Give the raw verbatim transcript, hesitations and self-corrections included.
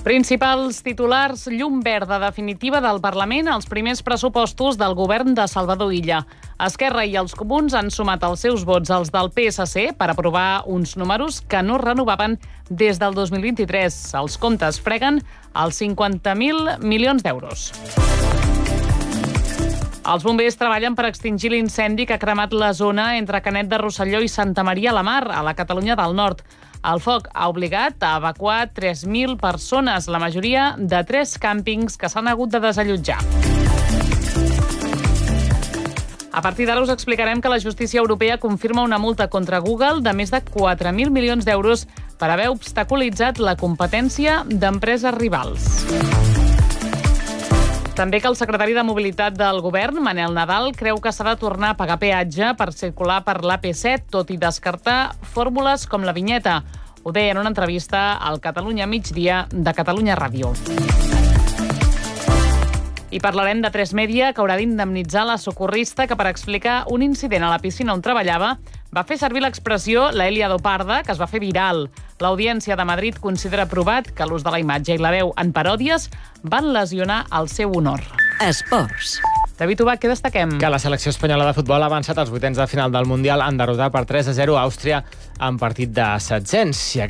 Principals titulars: llum verda definitiva del Parlament als primers pressupostos del govern de Salvador Illa. Esquerra i els comuns han sumat els seus vots als del P S C per aprovar uns números que no renovaven des del dos mil vint-i-tres. Els comptes freguen els cinquanta mil milions d'euros. Els bombers treballen per extingir l'incendi que ha cremat la zona entre Canet de Rosselló i Santa Maria la Mar, a la Catalunya del Nord. El foc ha obligat a evacuar tres mil persones, la majoria de tres càmpings que s'han hagut de desallotjar. A partir d'ara us explicarem que la justícia europea confirma una multa contra Google de més de quatre mil milions d'euros per haver obstaculitzat la competència d'empreses rivals. També que el secretari de Mobilitat del govern, Manel Nadal, creu que s'ha de tornar a pagar peatge per circular per l'A P set, tot i descartar fórmules com la vinyeta. Ho deia en una entrevista al Catalunya Migdia de Catalunya Ràdio. I parlarem de Tres Media, que haurà d'indemnitzar la socorrista que per explicar un incident a la piscina on treballava va fer servir l'expressió la Eliado Parda, que es va fer viral. L'Audiència de Madrid considera provat que l'ús de la imatge i la veu en paròdies van lesionar el seu honor. Esports. David Ubach, què destaquem? Que la selecció espanyola de futbol ha avançat als vuitens de final del Mundial en derrotar per tres a zero a Àustria en partit de setzents.